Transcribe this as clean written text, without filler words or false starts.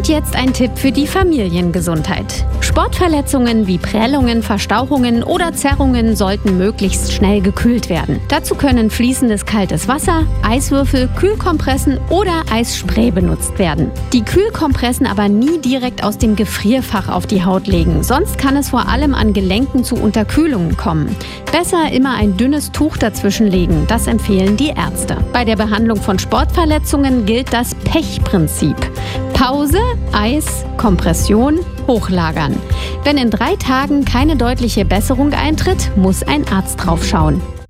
Und jetzt ein Tipp für die Familiengesundheit. Sportverletzungen wie Prellungen, Verstauchungen oder Zerrungen sollten möglichst schnell gekühlt werden. Dazu können fließendes kaltes Wasser, Eiswürfel, Kühlkompressen oder Eisspray benutzt werden. Die Kühlkompressen aber nie direkt aus dem Gefrierfach auf die Haut legen, sonst kann es vor allem an Gelenken zu Unterkühlungen kommen. Besser immer ein dünnes Tuch dazwischen legen, das empfehlen die Ärzte. Bei der Behandlung von Sportverletzungen gilt das Pechprinzip. Pause, Eis, Kompression, hochlagern. Wenn in 3 Tagen keine deutliche Besserung eintritt, muss ein Arzt drauf schauen.